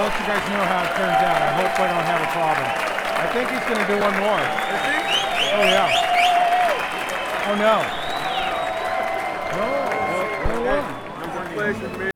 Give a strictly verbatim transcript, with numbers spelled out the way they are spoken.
let you guys know how it turns out. I hope I don't have a problem. I think he's going to do one more. Is he? Oh, yeah. Oh, no. No. No, no, no. It's a pleasure, man.